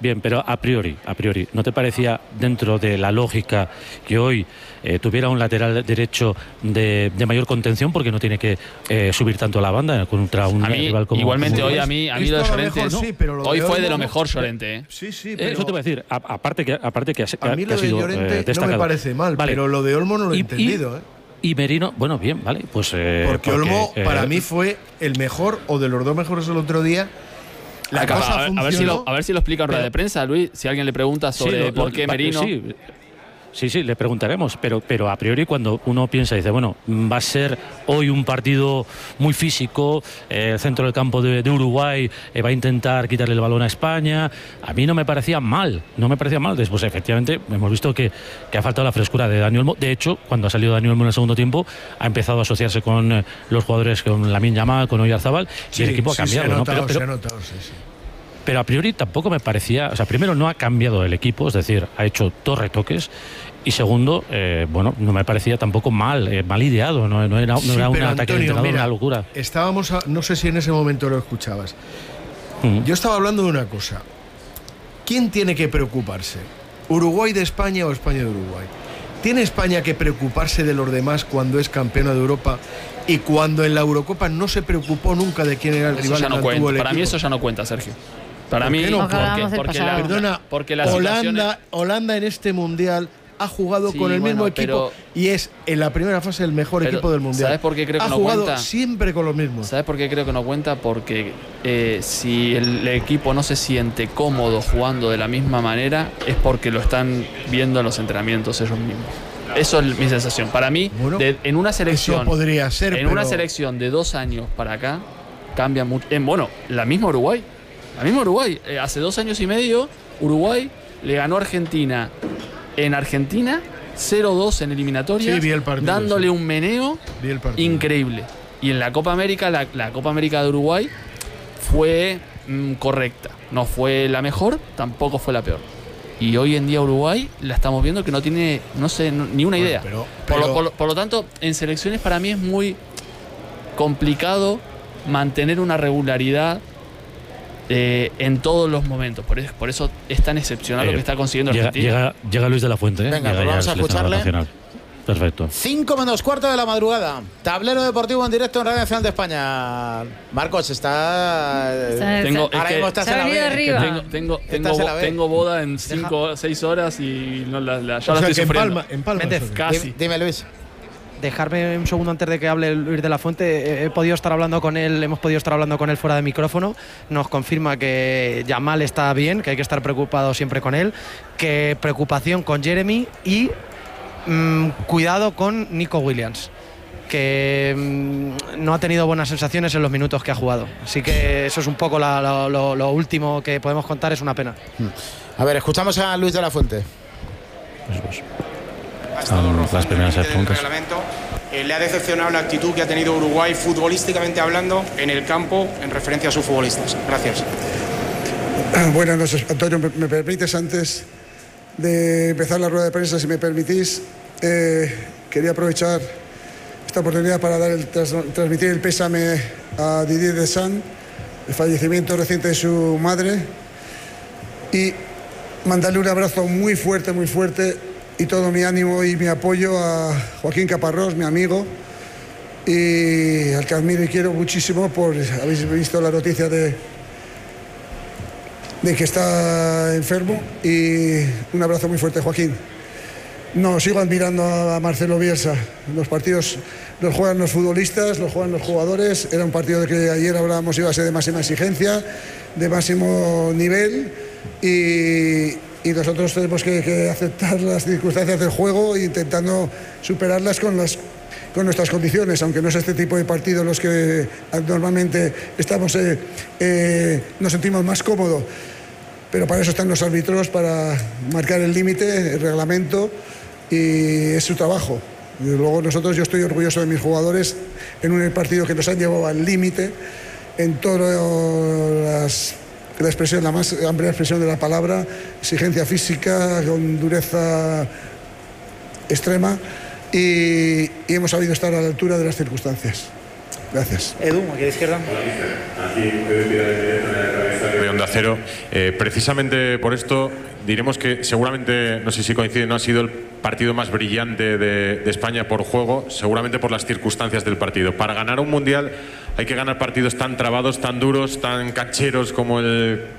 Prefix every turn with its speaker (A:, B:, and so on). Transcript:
A: Bien, pero a priori, ¿no te parecía dentro de la lógica que hoy tuviera un lateral derecho de mayor contención porque no tiene que subir tanto a la banda contra un rival como...
B: Igualmente
A: como
B: hoy a mí lo de Llorente, ¿no?
C: Sí, pero
B: hoy fue de lo mejor Llorente.
C: Sí, pero
A: eso te voy a decir, aparte que
C: a mí lo
A: ha
C: de
A: sido
C: Llorente
A: destacado.
C: no me parece mal,
A: vale.
C: pero lo de Olmo no lo he entendido.
A: Y Merino, bueno, bien, vale, pues...
C: porque Olmo para mí fue el mejor o de los dos mejores el otro día. La cosa funcionó,
B: a ver si lo explica en rueda de prensa, Luis. Si alguien le pregunta sobre por qué Merino.
A: Sí, le preguntaremos, pero a priori cuando uno piensa y dice, bueno, va a ser hoy un partido muy físico, el centro del campo de Uruguay va a intentar quitarle el balón a España, a mí no me parecía mal, después efectivamente hemos visto que ha faltado la frescura de Dani Olmo. De hecho, cuando ha salido Dani Olmo en el segundo tiempo, ha empezado a asociarse con los jugadores, con Lamine Yamal, con Oyarzabal, y el equipo ha cambiado.
C: Se ha notado, sí.
A: Pero a priori tampoco me parecía, o sea, primero no ha cambiado el equipo, es decir, ha hecho dos retoques, y segundo, bueno, no me parecía tampoco mal ideado, no era un ataque de entrenador, una locura.
C: Estábamos, no sé si en ese momento lo escuchabas. Yo estaba hablando de una cosa. ¿Quién tiene que preocuparse? ¿Uruguay de España o España de Uruguay? ¿Tiene España que preocuparse de los demás cuando es campeona de Europa y cuando en la Eurocopa no se preocupó nunca de quién era el rival?
B: Ya no cuenta. Para mí eso ya no cuenta, Sergio. Para mí
C: no,
B: porque la
C: Holanda en este mundial ha jugado con el mismo equipo y es en la primera fase el mejor equipo del mundial.
B: ¿Sabes por qué creo que no
C: cuenta? Ha
B: cuenta?
C: jugado siempre con los mismos.
B: ¿Sabes por qué creo que no cuenta? Porque si el equipo no se siente cómodo jugando de la misma manera es porque lo están viendo en los entrenamientos ellos mismos. Eso es mi sensación. Para mí, en una selección,
C: eso podría ser,
B: una selección de 2 años para acá cambia mucho. La misma Uruguay. Hace 2 años y medio, Uruguay le ganó a Argentina en Argentina 0-2 en eliminatorias, dándole un meneo increíble. Y en la Copa América, la Copa América de Uruguay fue correcta. No fue la mejor, tampoco fue la peor. Y hoy en día Uruguay la estamos viendo que no tiene, ni una idea. Por lo tanto, en selecciones para mí es muy complicado mantener una regularidad en todos los momentos. Por eso es tan excepcional lo que está consiguiendo Argentina.
A: Llega Luis de la Fuente.
D: Venga, vamos a escucharle.
A: Perfecto.
D: 5 menos cuarto de la madrugada. Tablero deportivo en directo en Radio Nacional de España. Marcos, ahora mismo estás en la B.
B: Tengo boda en 5 o 6 horas y no ya la estoy sufriendo.
C: En Palma.
D: Casi. Dime, Luis.
E: Dejarme un segundo antes de que hable Luis de la Fuente. Hemos podido estar hablando con él fuera de micrófono. Nos confirma que Yamal está bien, que hay que estar preocupado siempre con él, que preocupación con Jeremy y cuidado con Nico Williams, que no ha tenido buenas sensaciones en los minutos que ha jugado. Así que eso es un poco lo último que podemos contar, es una pena.
D: A ver, escuchamos a Luis de la Fuente.
A: Las primeras preguntas.
F: ¿Le ha decepcionado la actitud que ha tenido Uruguay futbolísticamente hablando en el campo en referencia a sus futbolistas? Gracias.
G: Buenas noches, Antonio. ¿Me permites, antes de empezar la rueda de prensa, si me permitís, quería aprovechar esta oportunidad para transmitir el pésame a Didier Deschamps, el fallecimiento reciente de su madre, y mandarle un abrazo muy fuerte y todo mi ánimo y mi apoyo a Joaquín Caparrós, mi amigo, y al que admiro y quiero muchísimo. Habéis visto la noticia de que está enfermo, y un abrazo muy fuerte, Joaquín. No, sigo admirando a Marcelo Bielsa. Los partidos los juegan los futbolistas, los juegan los jugadores. Era un partido de que ayer hablábamos iba a ser de máxima exigencia, de máximo nivel, y nosotros tenemos que aceptar las circunstancias del juego e intentando superarlas con nuestras condiciones, aunque no es este tipo de partidos los que normalmente nos sentimos más cómodos. Pero para eso están los árbitros, para marcar el límite, el reglamento, y es su trabajo. Y luego yo estoy orgulloso de mis jugadores en un partido que nos han llevado al límite en todas la expresión, la más amplia expresión de la palabra, exigencia física, con dureza extrema, y hemos sabido estar a la altura de las circunstancias. Gracias.
D: Edu, aquí a la izquierda.
H: Onda Cero. Precisamente por esto diremos que seguramente, no sé si coincide, no ha sido el partido más brillante de España por juego, seguramente por las circunstancias del partido. Para ganar un mundial hay que ganar partidos tan trabados, tan duros, tan cancheros como el